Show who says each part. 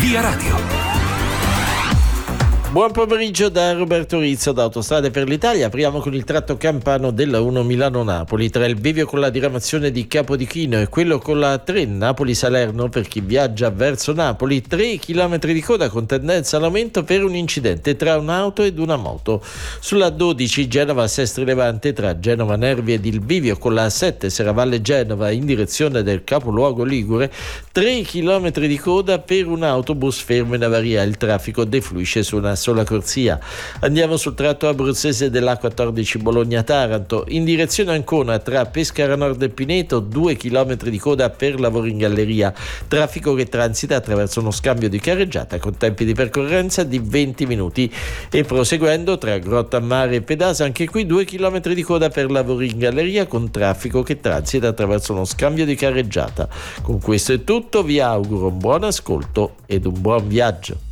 Speaker 1: Via Radio.
Speaker 2: Buon pomeriggio da Roberto Rizzo da Autostrade per l'Italia. Apriamo con il tratto campano della 1 Milano-Napoli, tra il bivio con la diramazione di Capodichino e quello con la 3 Napoli-Salerno. Per chi viaggia verso Napoli, 3 km di coda con tendenza all'aumento per un incidente tra un'auto ed una moto. Sulla 12 Genova-Sestri Levante, tra Genova Nervi ed il bivio con la 7 Serravalle Genova in direzione del capoluogo ligure, 3 km di coda per un autobus fermo in avaria. Il traffico defluisce su una sola corsia. Andiamo sul tratto abruzzese dell'A14 Bologna-Taranto in direzione Ancona, tra Pescara Nord e Pineto, 2 km di coda per lavori in galleria, traffico che transita attraverso uno scambio di carreggiata con tempi di percorrenza di 20 minuti, e proseguendo tra Grottammare e Pedasa, anche qui 2 km di coda per lavori in galleria con traffico che transita attraverso uno scambio di carreggiata. Con questo è tutto, vi auguro un buon ascolto ed un buon viaggio.